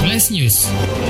Flash News.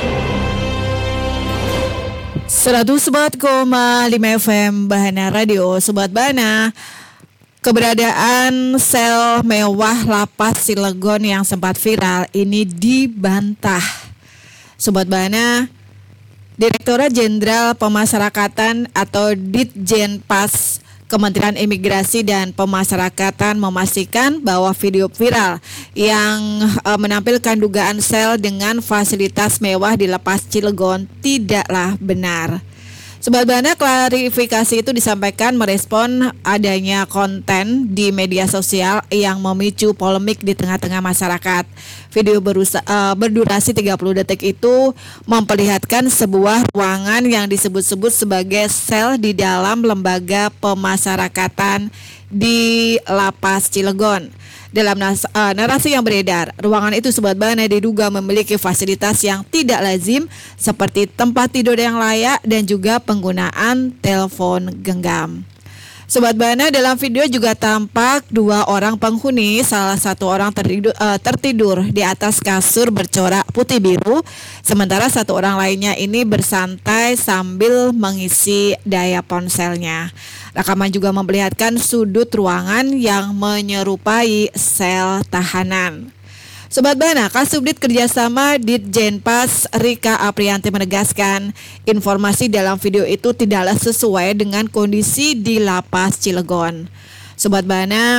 104,5 FM Bahana Radio. Sobat Bahana, keberadaan sel mewah lapas Cilegon yang sempat viral ini dibantah. Sobat Bahana, Direktorat Jenderal Pemasyarakatan atau Ditjenpas Kementerian Imigrasi dan Pemasyarakatan memastikan bahwa video viral yang menampilkan dugaan sel dengan fasilitas mewah di lapas Cilegon tidaklah benar. Sobat Bahana, klarifikasi itu disampaikan merespon adanya konten di media sosial yang memicu polemik di tengah-tengah masyarakat. Video berdurasi 30 detik itu memperlihatkan sebuah ruangan yang disebut-sebut sebagai sel di dalam lembaga pemasyarakatan di Lapas Cilegon. Dalam narasi yang beredar, ruangan itu Sobat Bahana diduga memiliki fasilitas yang tidak lazim seperti tempat tidur yang layak dan juga penggunaan telepon genggam. Sobat Bahana, dalam video juga tampak dua orang penghuni, salah satu orang tertidur di atas kasur bercorak putih biru, sementara satu orang lainnya ini bersantai sambil mengisi daya ponselnya. Rekaman juga memperlihatkan sudut ruangan yang menyerupai sel tahanan. Sobat Bahana, Kasubdit Kerjasama Ditjenpas Rika Aprianti menegaskan informasi dalam video itu tidaklah sesuai dengan kondisi di Lapas Cilegon. Sobat Bahana,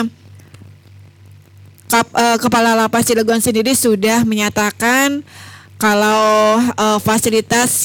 Kepala Lapas Cilegon sendiri sudah menyatakan kalau fasilitas